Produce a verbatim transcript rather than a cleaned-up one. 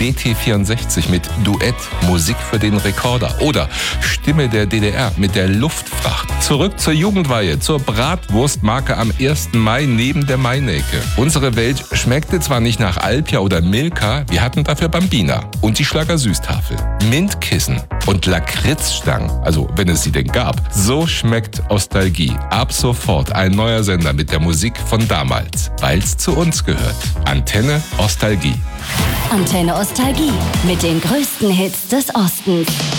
D T vierundsechzig mit Duett, Musik für den Rekorder oder Stimme der D D R mit der Luftfracht. Zurück zur Jugendweihe, zur Bratwurstmarke am ersten Mai neben der Mainecke. Unsere Welt schmeckte zwar nicht nach Alpia oder Milka, wir hatten dafür Bambina und die Schlager-Süßtafel. Mintkissen und Lakritzstangen, also wenn es sie denn gab. So schmeckt Ostalgie. Ab sofort ein neuer Sender mit der Musik von damals, weil's zu uns gehört. Antenne Ostalgie. Antenne Ostalgie mit den größten Hits des Ostens.